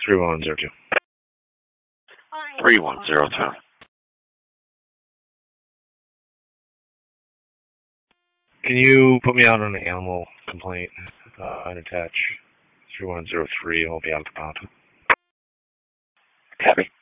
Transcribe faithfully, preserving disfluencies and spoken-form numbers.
three one zero two. three one zero two. Can you put me out on an animal complaint? Uh, unattached. three one zero three. I'll be out of the pound. Copy.